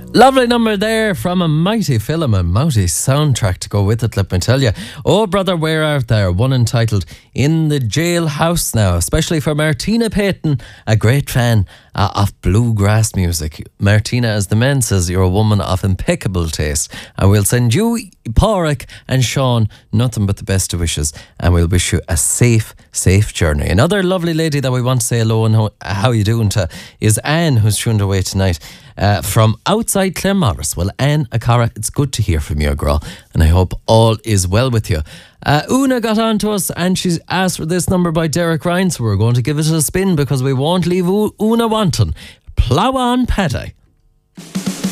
Lovely number there from a mighty film, a mighty soundtrack to go with it, let me tell you. Oh, brother, where art thou? One entitled In the Jailhouse Now, especially for Martina Payton, a great fan of bluegrass music. Martina, as the man says, you're a woman of impeccable taste. And we'll send you, Pádraig and Sean, nothing but the best of wishes. And we'll wish you a safe journey. Another lovely lady that we want to say hello and how you doing to is Anne, who's tuned away tonight. From outside Claremorris. Well, Anne Akara, it's good to hear from you, girl, and I hope all is well with you. Una got on to us and she's asked for this number by Derek Ryan, so we're going to give it a spin because we won't leave Una wanting. Plough on, Paddy.